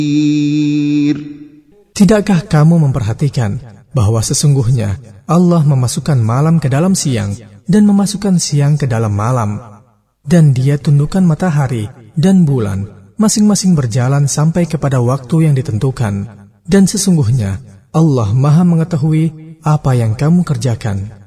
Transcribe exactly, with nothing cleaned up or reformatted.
Tidakkah kamu memperhatikan bahwa sesungguhnya Allah memasukkan malam ke dalam siang dan memasukkan siang ke dalam malam, dan Dia tundukkan matahari dan bulan masing-masing berjalan sampai kepada waktu yang ditentukan, dan sesungguhnya Allah Maha mengetahui apa yang kamu kerjakan.